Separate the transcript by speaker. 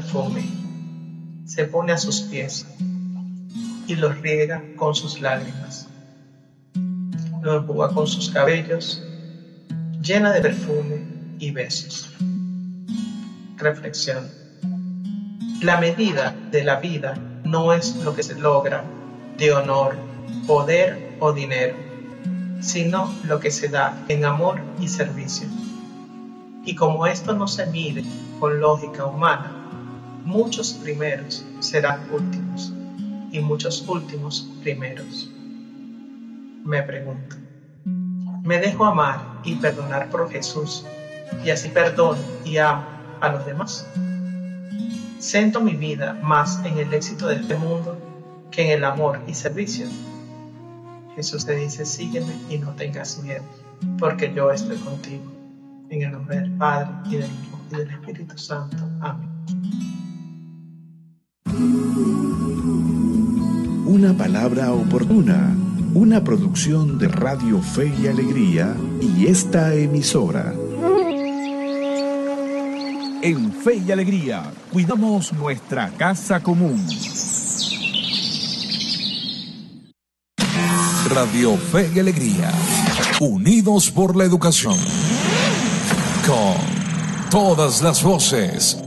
Speaker 1: perfume, se pone a sus pies y los riega con sus lágrimas. Lo empuja con sus cabellos, llena de perfume y besos. Reflexión. La medida de la vida no es lo que se logra de honor, poder o dinero, sino lo que se da en amor y servicio. Y como esto no se mide con lógica humana, muchos primeros serán últimos y muchos últimos primeros. Me pregunto, ¿me dejo amar y perdonar por Jesús y así perdono y amo a los demás? ¿Centro mi vida más en el éxito de este mundo que en el amor y servicio? Jesús te dice, sígueme y no tengas miedo, porque yo estoy contigo. En el nombre del Padre, y del Hijo, y del Espíritu Santo. Amén.
Speaker 2: Una palabra oportuna, una producción de Radio Fe y Alegría y esta emisora. En Fe y Alegría, cuidamos nuestra casa común. Radio Fe y Alegría, unidos por la educación. Con todas las voces.